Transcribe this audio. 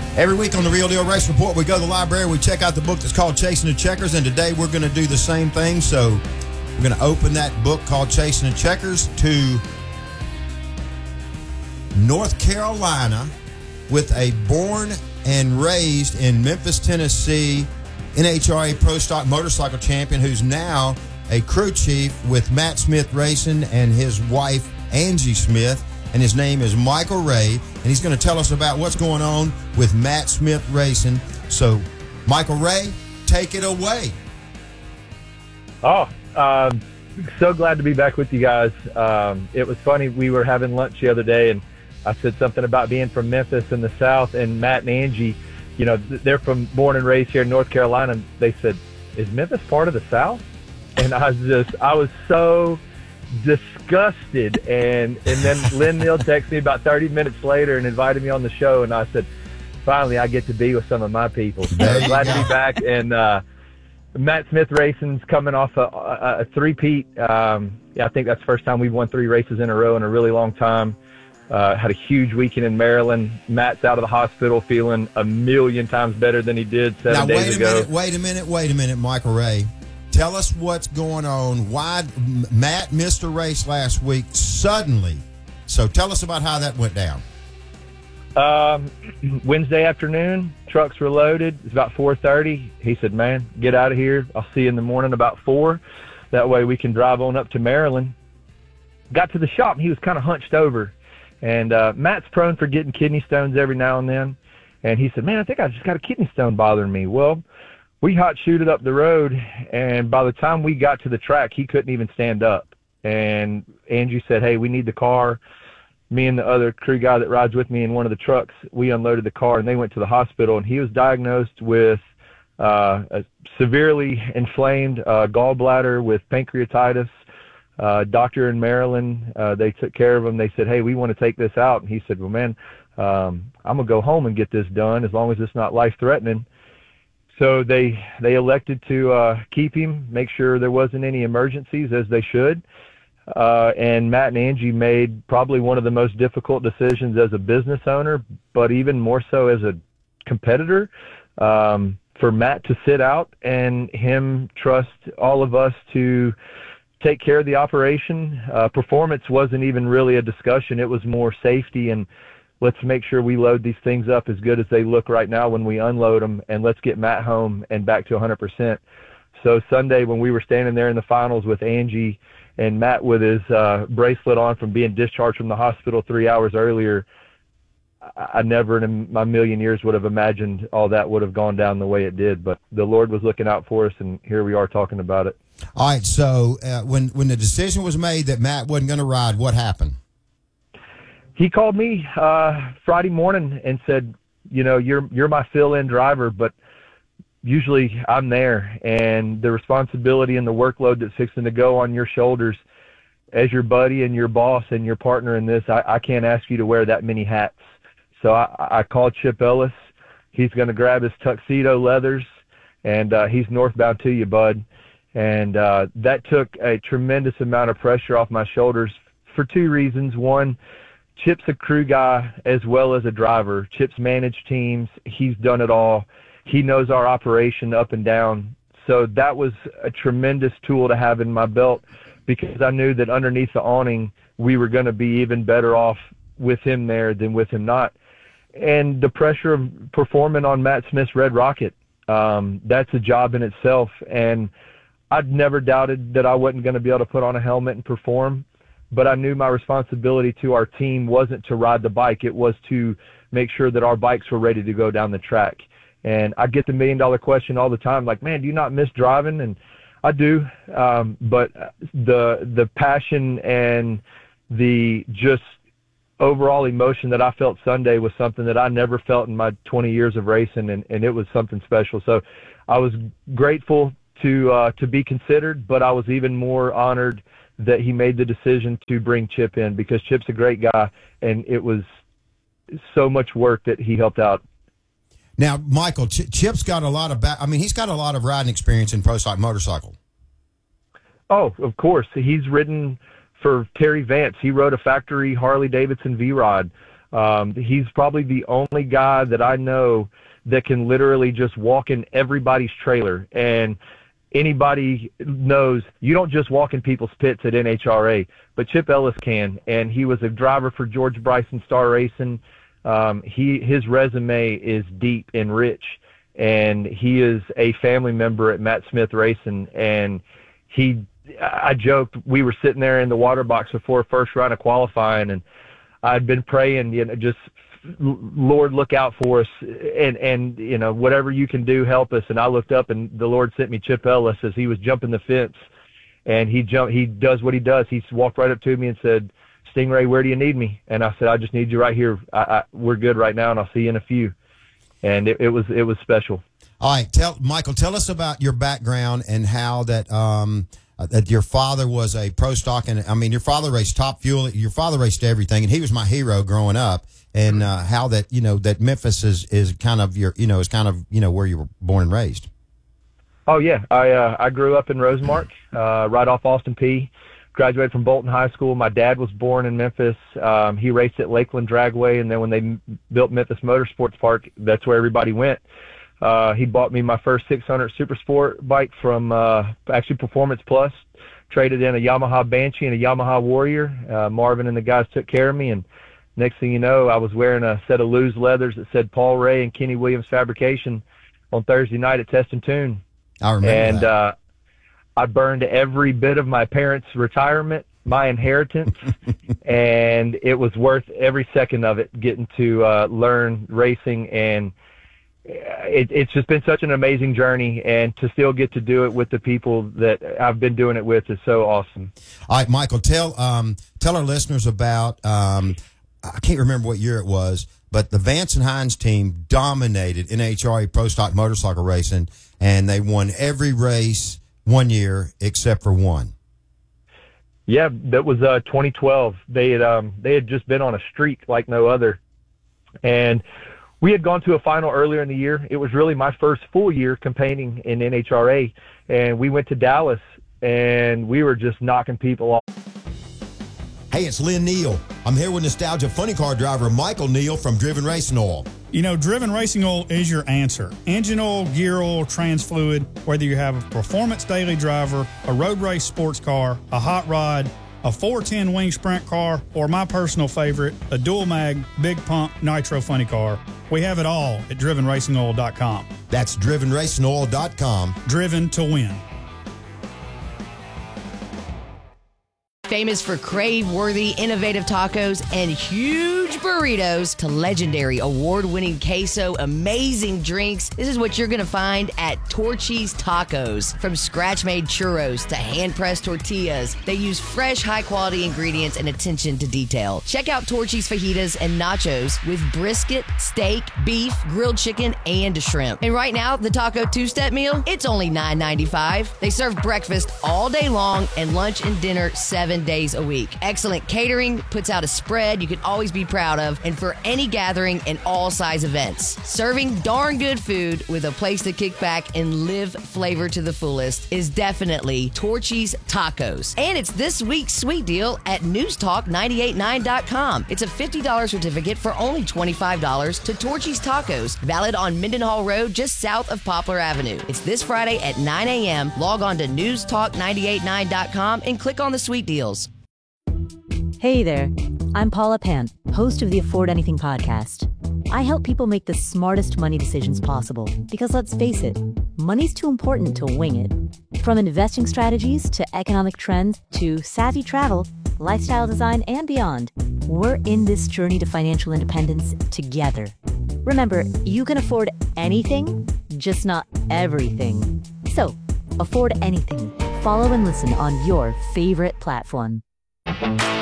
Every week on the Real Deal Race Report, we go to the library, we check out the book that's called Chasing the Checkers, and today we're going to do the same thing. So we're going to open that book called Chasing the Checkers to North Carolina with a born and raised in Memphis, Tennessee, NHRA Pro Stock Motorcycle Champion who's now a crew chief with Matt Smith Racing and his wife, Angie Smith. And his name is Michael Ray, and he's going to tell us about what's going on with Matt Smith Racing. So, Michael Ray, take it away. Oh, so glad to be back with you guys. It was funny. We were having lunch the other day, and I said something about being from Memphis in the South, and Matt and Angie, you know, they're born and raised here in North Carolina, and they said, is Memphis part of the South? And I was so disgusted, and then Lynn Neal texted me about 30 minutes later and invited me on the show, and I said, finally I get to be with some of my people. So glad to be back. And Matt Smith Racing's coming off a three-peat. I think that's the first time we've won 3 races in a row in a really long time. Had a huge weekend in Maryland. Matt's out of the hospital feeling a million times better than he did 7 days ago. Wait a minute, Michael Ray. Tell us what's going on. Why Matt missed a race last week suddenly? So tell us about how that went down. Wednesday afternoon, trucks were loaded. It's about 4:30. He said, man, get out of here. I'll see you in the morning about 4. That way we can drive on up to Maryland. Got to the shop, and he was kind of hunched over. And Matt's prone for getting kidney stones every now and then. And he said, man, I think I just got a kidney stone bothering me. Well, we hot shooted up the road, and by the time we got to the track, he couldn't even stand up. And Angie said, hey, we need the car. Me and the other crew guy that rides with me in one of the trucks, we unloaded the car, and they went to the hospital, and he was diagnosed with a severely inflamed gallbladder with pancreatitis. Doctor in Maryland, they took care of him. They said, hey, we want to take this out. And he said, well, man, I'm going to go home and get this done as long as it's not life-threatening. So they elected to keep him, make sure there wasn't any emergencies, as they should. And Matt and Angie made probably one of the most difficult decisions as a business owner, but even more so as a competitor, for Matt to sit out and him trust all of us to take care of the operation. Performance wasn't even really a discussion. It was more safety and let's make sure we load these things up as good as they look right now when we unload them, and let's get Matt home and back to 100%. So Sunday, when we were standing there in the finals with Angie and Matt with his bracelet on from being discharged from the hospital 3 hours earlier, I never in my million years would have imagined all that would have gone down the way it did. But the Lord was looking out for us, and here we are talking about it. All right, so when the decision was made that Matt wasn't going to ride, what happened? He called me Friday morning and said, you know, you're my fill-in driver, but usually I'm there, and the responsibility and the workload that's fixing to go on your shoulders as your buddy and your boss and your partner in this, I can't ask you to wear that many hats. So I called Chip Ellis. He's going to grab his tuxedo leathers, and he's northbound to you, bud. And that took a tremendous amount of pressure off my shoulders for 2 reasons. One, Chip's a crew guy as well as a driver. Chip's managed teams. He's done it all. He knows our operation up and down. So that was a tremendous tool to have in my belt, because I knew that underneath the awning, we were going to be even better off with him there than with him not. And the pressure of performing on Matt Smith's Red Rocket, that's a job in itself. And I'd never doubted that I wasn't going to be able to put on a helmet and perform, but I knew my responsibility to our team wasn't to ride the bike. It was to make sure that our bikes were ready to go down the track. And I get the $1 million question all the time, like, man, do you not miss driving? And I do, but the passion and the just overall emotion that I felt Sunday was something that I never felt in my 20 years of racing, and it was something special. So I was grateful to be considered, but I was even more honored that he made the decision to bring Chip in, because Chip's a great guy, and it was so much work that he helped out. Now, Michael, Chip's got a lot of he's got a lot of riding experience in pro stock motorcycle. Oh, of course. He's ridden for Terry Vance. He rode a factory Harley-Davidson V-Rod. He's probably the only guy that I know that can literally just walk in everybody's trailer. And anybody knows you don't just walk in people's pits at NHRA, but Chip Ellis can. And he was a driver for George Bryson Star Racing. His resume is deep and rich, and he is a family member at Matt Smith Racing. And I joked, we were sitting there in the water box before first round of qualifying, and I'd been praying, just Lord, look out for us, and whatever you can do, help us. And I looked up, and the Lord sent me Chip Ellis as he was jumping the fence, and he does what he does. He walked right up to me and said, "Stingray, where do you need me?" And I said, "I just need you right here. We're good right now, and I'll see you in a few." And it was special. All right, Michael, tell us about your background and how that your father was a pro stock, and I mean, your father raced Top Fuel. Your father raced everything, and he was my hero growing up. And how that that Memphis is kind of where you were born and raised. Oh yeah, I grew up in Rosemark, right off Austin Peay. Graduated from Bolton High School. My dad was born in Memphis. He raced at Lakeland Dragway, and then when they built Memphis Motorsports Park, that's where everybody went. He bought me my first 600 Super Sport bike from actually Performance Plus. Traded in a Yamaha Banshee and a Yamaha Warrior. Marvin and the guys took care of me, and next thing you know, I was wearing a set of loose leathers that said Paul Ray and Kenny Williams Fabrication on Thursday night at Test and Tune. I remember that. I burned every bit of my parents' retirement, my inheritance, and it was worth every second of it getting to learn racing. And it's just been such an amazing journey, and to still get to do it with the people that I've been doing it with is so awesome. All right, Michael, tell our listeners about I can't remember what year it was, but the Vance and Hines team dominated NHRA Pro Stock Motorcycle Racing, and they won every race one year except for one. Yeah, that was 2012. They had just been on a streak like no other, and we had gone to a final earlier in the year. It was really my first full year campaigning in NHRA, and we went to Dallas, and we were just knocking people off. Hey, it's Lynn Neal. I'm here with Nostalgia Funny Car driver Michael Neal from Driven Racing Oil. Driven Racing Oil is your answer. Engine oil, gear oil, trans fluid, whether you have a performance daily driver, a road race sports car, a hot rod, a 410 wing sprint car, or my personal favorite, a dual mag, big pump, nitro funny car. We have it all at drivenracingoil.com. That's drivenracingoil.com. Driven to win. Famous for crave-worthy, innovative tacos and huge burritos to legendary award-winning queso, amazing drinks. This is what you're going to find at Torchy's Tacos. From scratch-made churros to hand-pressed tortillas, they use fresh, high-quality ingredients and attention to detail. Check out Torchy's fajitas and nachos with brisket, steak, beef, grilled chicken, and shrimp. And right now, the taco two-step meal, it's only $9.95. They serve breakfast all day long and lunch and dinner 7 days a week. Excellent catering, puts out a spread you can always be proud of, and for any gathering and all size events. Serving darn good food with a place to kick back and live flavor to the fullest is definitely Torchy's Tacos. And it's this week's sweet deal at newstalk989.com. It's a $50 certificate for only $25 to Torchy's Tacos, valid on Mendenhall Road just south of Poplar Avenue. It's this Friday at 9 a.m. Log on to newstalk989.com and click on the sweet deals. Hey there, I'm Paula Pant, host of the Afford Anything podcast. I help people make the smartest money decisions possible because, let's face it, money's too important to wing it. From investing strategies to economic trends to savvy travel, lifestyle design, and beyond, we're in this journey to financial independence together. Remember, you can afford anything, just not everything. So, afford anything. Follow and listen on your favorite platform.